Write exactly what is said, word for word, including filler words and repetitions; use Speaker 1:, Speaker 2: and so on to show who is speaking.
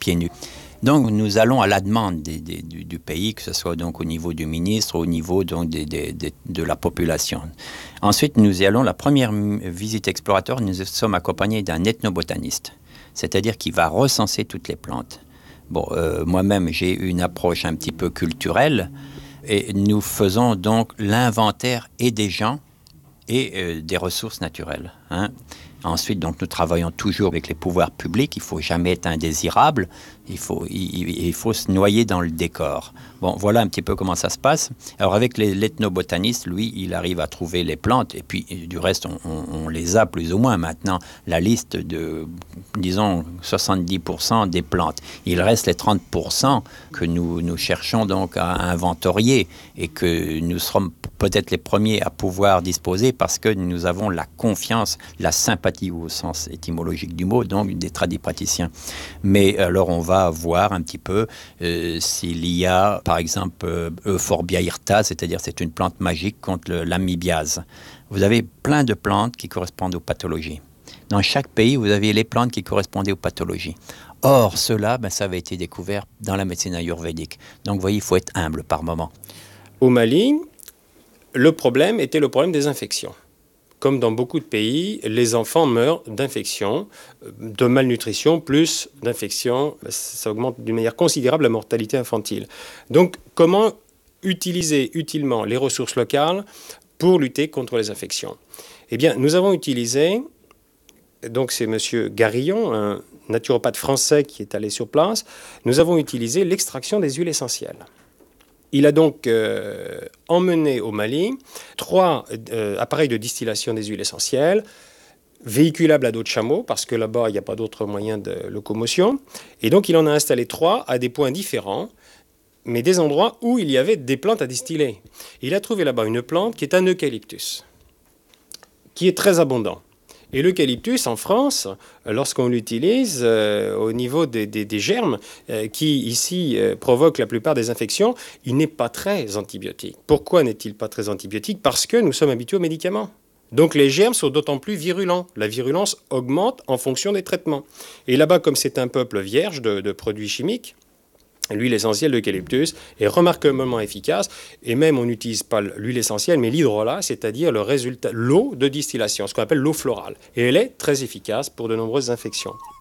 Speaker 1: pieds nus. Donc nous allons à la demande des, des, du, du pays, que ce soit donc au niveau du ministre, au niveau donc des, des, des, de la population. Ensuite, nous y allons, la première visite exploratoire, nous sommes accompagnés d'un ethnobotaniste, c'est-à-dire qui va recenser toutes les plantes. Bon, euh, moi-même, j'ai une approche un petit peu culturelle, et nous faisons donc l'inventaire et des gens et euh, des ressources naturelles, hein. Ensuite, donc, nous travaillons toujours avec les pouvoirs publics. Il ne faut jamais être indésirable. Il faut, il, il faut se noyer dans le décor. Bon, voilà un petit peu comment ça se passe. Alors, avec les, l'ethnobotaniste, lui, il arrive à trouver les plantes. Et puis, du reste, on, on, on les a plus ou moins maintenant. La liste de, disons, soixante-dix pour cent des plantes. Il reste les trente pour cent que nous, nous cherchons donc à inventorier et que nous serons peut-être les premiers à pouvoir disposer parce que nous avons la confiance, la sympathie au sens étymologique du mot, donc des tradipraticiens. Mais alors on va voir un petit peu euh, s'il y a, par exemple, euh, Euphorbia hirta, c'est-à-dire c'est une plante magique contre le, l'amibiase. Vous avez plein de plantes qui correspondent aux pathologies. Dans chaque pays, vous aviez les plantes qui correspondaient aux pathologies. Or, cela, ben, ça avait été découvert dans la médecine ayurvédique. Donc, vous voyez, il faut être humble par moment.
Speaker 2: Au Mali, le problème était le problème des infections. Comme dans beaucoup de pays, les enfants meurent d'infections, de malnutrition plus d'infections. Ça augmente d'une manière considérable la mortalité infantile. Donc, comment utiliser utilement les ressources locales pour lutter contre les infections? Eh bien, nous avons utilisé, donc c'est M. Garillon, un naturopathe français qui est allé sur place, nous avons utilisé l'extraction des huiles essentielles. Il a donc euh, emmené au Mali trois euh, appareils de distillation des huiles essentielles, véhiculables à dos de chameau, parce que là-bas, il n'y a pas d'autre moyen de locomotion. Et donc, il en a installé trois à des points différents, mais des endroits où il y avait des plantes à distiller. Il a trouvé là-bas une plante qui est un eucalyptus, qui est très abondant. Et l'eucalyptus, en France, lorsqu'on l'utilise euh, au niveau des, des, des germes euh, qui, ici, euh, provoquent la plupart des infections, il n'est pas très antibiotique. Pourquoi n'est-il pas très antibiotique? Parce que nous sommes habitués aux médicaments. Donc les germes sont d'autant plus virulents. La virulence augmente en fonction des traitements. Et là-bas, comme c'est un peuple vierge de, de produits chimiques, l'huile essentielle d'eucalyptus est remarquablement efficace, et même on n'utilise pas l'huile essentielle, mais l'hydrolat, c'est-à-dire le résultat, l'eau de distillation, ce qu'on appelle l'eau florale. Et elle est très efficace pour de nombreuses infections.